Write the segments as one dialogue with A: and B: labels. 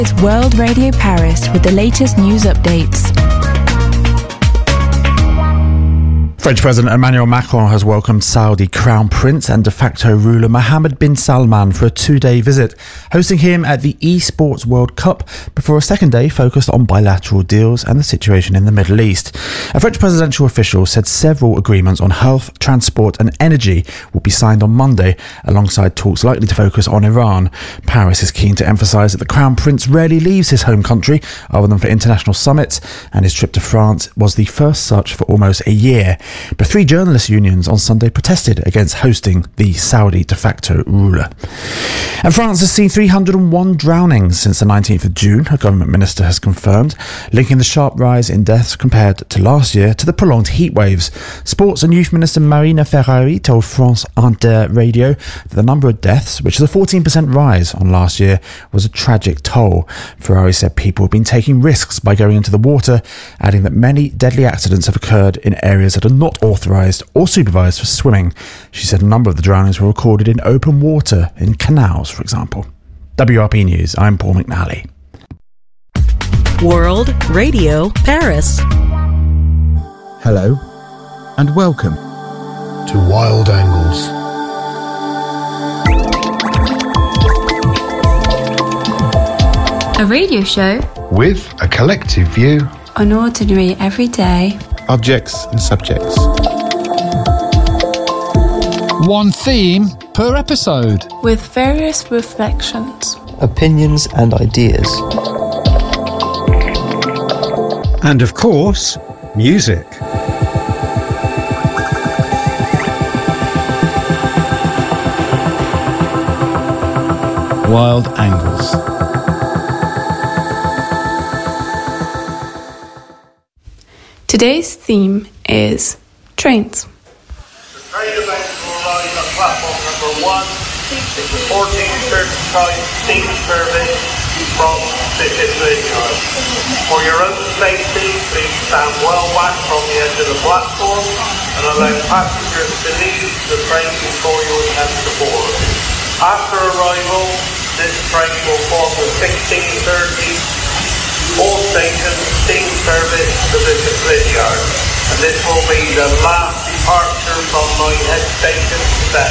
A: It's World Radio Paris with the latest news updates.
B: French President Emmanuel Macron has welcomed Saudi Crown Prince and de facto ruler Mohammed bin Salman for a 2-day visit, hosting him at the Esports World Cup before a second day focused on bilateral deals and the situation in the Middle East. A French presidential official said several agreements on health, transport and energy will be signed on Monday, alongside talks likely to focus on Iran. Paris is keen to emphasise that the Crown Prince rarely leaves his home country other than for international summits, and his trip to France was the first such for almost a year. But 3 journalist unions on Sunday protested against hosting the Saudi de facto ruler. And France has seen 301 drownings since the 19th of June, a government minister has confirmed, linking the sharp rise in deaths compared to last year to the prolonged heat waves. Sports and Youth Minister Marina Ferrari told France Inter Radio that the number of deaths, which is a 14% rise on last year, was a tragic toll. Ferrari said people have been taking risks by going into the water, adding that many deadly accidents have occurred in areas that are not authorised or supervised for swimming. She said a number of the drownings were recorded in open water, in canals, for example. WRP News, I'm Paul McNally.
C: World Radio Paris.
D: Hello, and welcome
E: to Wild Angles.
F: A radio show
E: with a collective view
F: on ordinary everyday
D: objects and subjects.
G: One theme per episode,
H: with various reflections,
I: opinions and ideas.
J: And of course, music.
G: Wild Angles.
H: Today's theme is trains.
K: The train event will arrive at platform number 1. It's a 14:35 steam service from Bishop Lydiard. For your own safety, please stand well back from the edge of the platform and allow passengers to leave the train before you attempt to board. After arrival, this train will form the 16:30 all station steam service to Bishop Lydiard, and this will be the last departure from my head station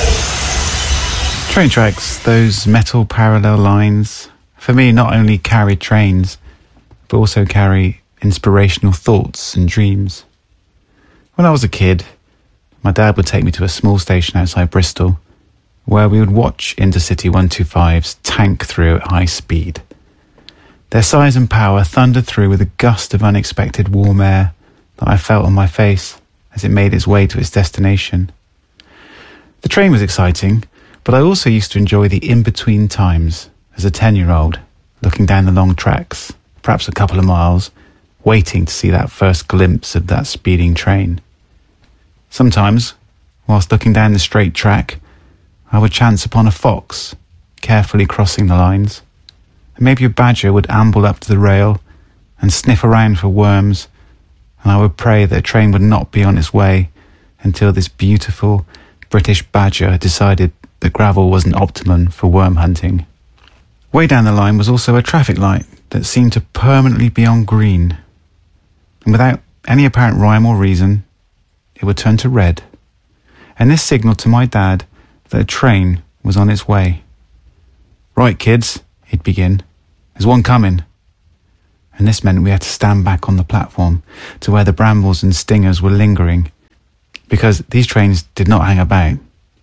K: south.
L: Train tracks, those metal parallel lines, for me not only carry trains, but also carry inspirational thoughts and dreams. When I was a kid, my dad would take me to a small station outside Bristol, where we would watch Intercity 125s tank through at high speed. Their size and power thundered through with a gust of unexpected warm air that I felt on my face as it made its way to its destination. The train was exciting, but I also used to enjoy the in-between times as a 10-year-old, looking down the long tracks, perhaps a couple of miles, waiting to see that first glimpse of that speeding train. Sometimes, whilst looking down the straight track, I would chance upon a fox, carefully crossing the lines. Maybe a badger would amble up to the rail and sniff around for worms, and I would pray that a train would not be on its way until this beautiful British badger decided that gravel wasn't optimum for worm hunting. Way down the line was also a traffic light that seemed to permanently be on green, and without any apparent rhyme or reason, it would turn to red, and this signalled to my dad that a train was on its way. "Right, kids," he'd begin. "There's one coming." And this meant we had to stand back on the platform to where the brambles and stingers were lingering, because these trains did not hang about.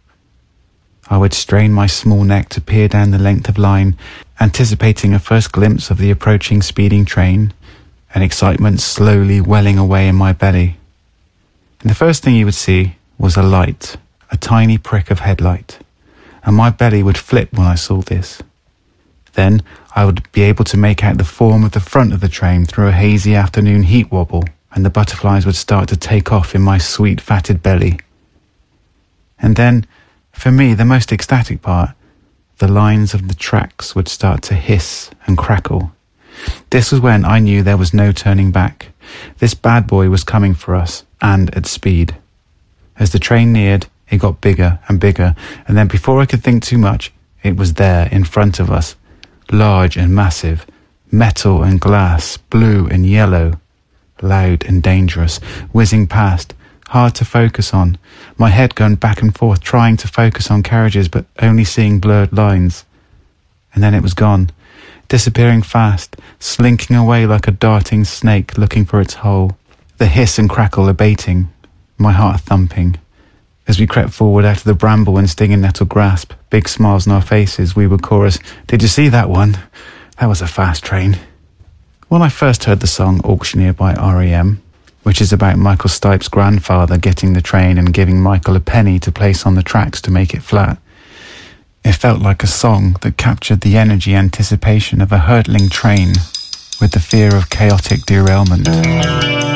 L: I would strain my small neck to peer down the length of line, anticipating a first glimpse of the approaching speeding train, and excitement slowly welling away in my belly. And the first thing you would see was a light, a tiny prick of headlight, and my belly would flip when I saw this. Then I would be able to make out the form of the front of the train through a hazy afternoon heat wobble, and the butterflies would start to take off in my sweet fatted belly. And then, for me, the most ecstatic part, the lines of the tracks would start to hiss and crackle. This was when I knew there was no turning back. This bad boy was coming for us, and at speed. As the train neared, it got bigger and bigger, and then before I could think too much, it was there in front of us, large and massive, Metal and glass, blue and yellow, loud and dangerous, whizzing past, hard to focus on. My head going back and forth, trying to focus on carriages, but only seeing blurred lines. And then it was gone, disappearing fast, slinking away like a darting snake looking for its hole. The hiss and crackle abating, my heart thumping. As we crept forward out of the bramble and stinging nettle grasp, big smiles on our faces, we would chorus, "Did you see that one? That was a fast train." When I first heard the song Auctioneer by R.E.M., which is about Michael Stipe's grandfather getting the train and giving Michael a penny to place on the tracks to make it flat, it felt like a song that captured the energy anticipation of a hurtling train with the fear of chaotic derailment.